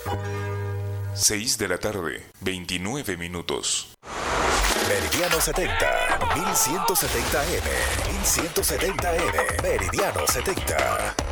6 de la tarde, 29 minutos. Meridiano 70, 1170M, 1170M, Meridiano 70.